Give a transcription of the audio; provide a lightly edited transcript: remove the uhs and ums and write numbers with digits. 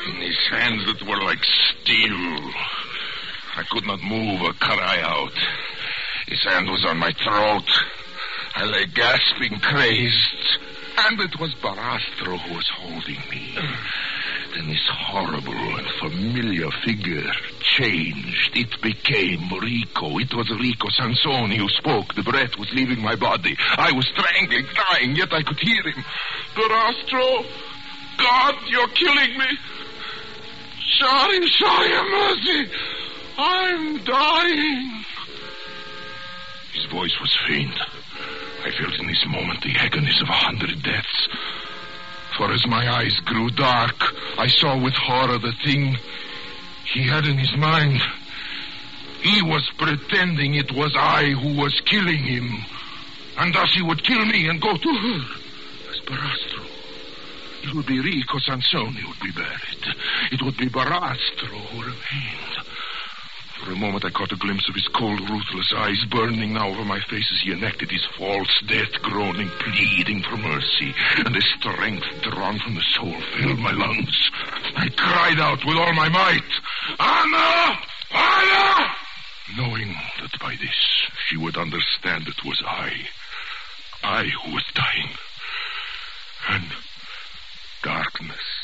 In his hands that were like steel. I could not move or cry out. His hand was on my throat. I lay gasping, crazed. And it was Barastro who was holding me. Then this horrible and familiar figure changed. It became Rico. It was Rico Sansoni who spoke. The breath was leaving my body. I was strangling, dying, yet I could hear him. Barastro, God, you're killing me. Sorry, have mercy. I'm dying. His voice was faint. I felt in this moment the agonies of 100 deaths. For as my eyes grew dark, I saw with horror the thing he had in his mind. He was pretending it was I who was killing him. And thus he would kill me and go to her as Barastro. It would be Rico Sansoni who would be buried. It would be Barastro who remained. For a moment I caught a glimpse of his cold, ruthless eyes burning now over my face as he enacted his false death, groaning, pleading for mercy. And the strength drawn from the soul filled my lungs. I cried out with all my might, Anna! Anna! Knowing that by this she would understand it was I who was dying. And darkness